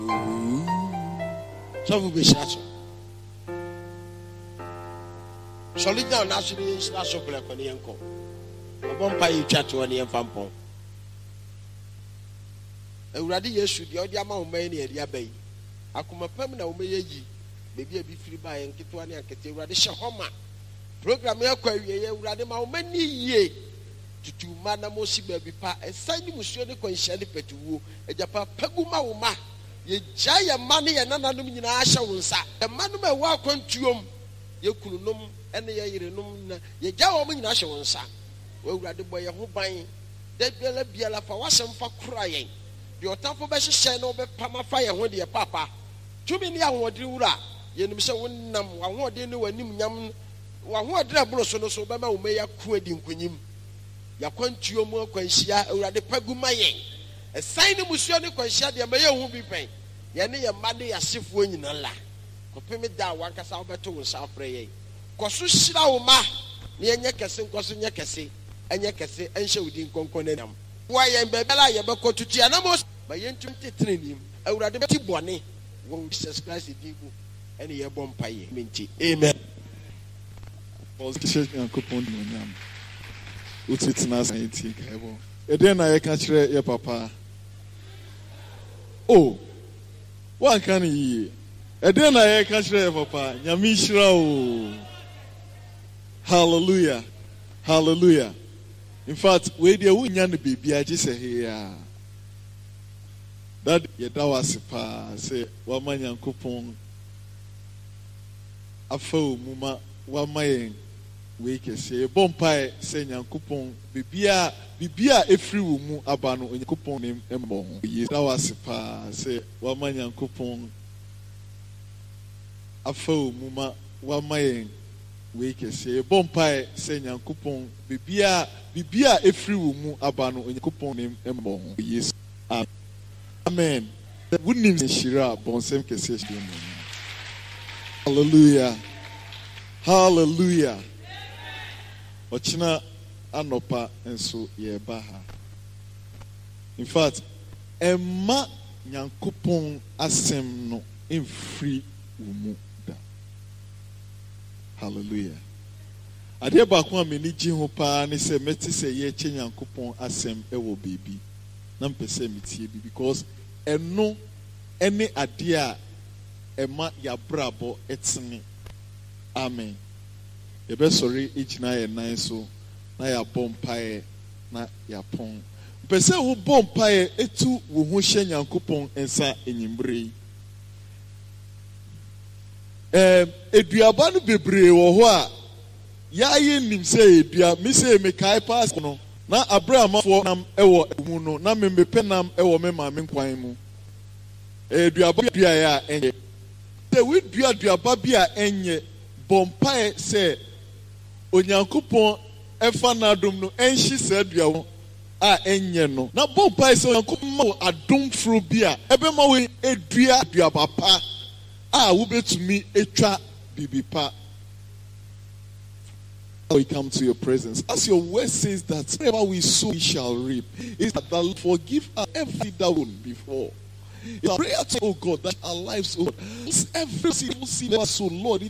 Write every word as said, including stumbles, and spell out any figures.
So we be shot. Solid down nationally is not so black on the uncle. A bumpy you chat to any fampon. A radi should the other amount many at Yabe. I come a permanent omeji, maybe a be free by and Kitwani and Kate Radisha Homa. Program your query, Radima many ye to two manamosi baby pa, and sign you monsieur the Conchani Petu, a Japa Paguma Uma. Ye jaya money and none of the Asha will sa. The man may walk on to you could know any year num ye jaw in Asha will sa. Well, rather boy who buying that bella biela for was some for crying. Your top of Bessie shine over Pama fire when dear papa. Too many young what you ra. Ye know so one num one more dinner when him yam one more drabble so no so Bama may a quadding queen him. Ya quant you more quenchia or at the Pagumaye. A sign of Monsieur Nicosia, the mayor won't be paid. Yanni a money as if winning a la. Copy me down one cast Alberto and South Pray. Cosusha ma, near Yakasin, Cosin Yakasi, and Yakasi, and show within Conconenum. Why am Bella Yabako to Tianamos? By yen twenty-three him, I would have the bonnet. Won't Jesus Christ the people, and a bomb pie, minty. Amen. What's it nice and take? And then I catch your papa. Oh, what can he? And then I catch your papa. Yamishra. Hallelujah. Hallelujah. In fact, where the woman baby, I just say here that that was pa say woman yankupon afo muma wamayen we can say bompire say yankupon bibia bibia efri wo mu aba no yankupon nem embo yi that was pa say woman yankupon afo muma wamayen we can say bompire say yankupon bibia bibia efri wo mu aba no yankupon nem embo yes. Amen. Wouldn't even shira bonsem kese shira. Hallelujah. Hallelujah. Ochina anopa enso yeba ha. In fact, emma nyankopon asem no emfiri umu da. Hallelujah. Ade ba ko ameni ji ho pa ne se meti se ye che nyankopon asem ewo baby. Because eno any idea ema ya brabo etini. Amen. The best sorry each na ye nine so na ya bompae na ya pon. Pese wo bompae etu wo ho hye Nyankopon ensa enyimbre. Eh eduaba no bebre wo ho a ya ye nim se edua mi se me kai pass no. Na Abraham for nam ewo mu no na membe nam ewo me ma me nkwan mu eh duaba dua ya enye the we dua duaba bia enye bompae se Onyankopon efa na adom no enhyi se dua a enye no na bompae se Onyankopon ma adom fro bia ebe ma we edua duaba pa a wo betumi etwa bibipa. We come to your presence. As your word says that whatever we sow, we shall reap. Is that the Lord forgive us every down before. It's a prayer to oh God that our lives, oh God, every single sin, so Lord.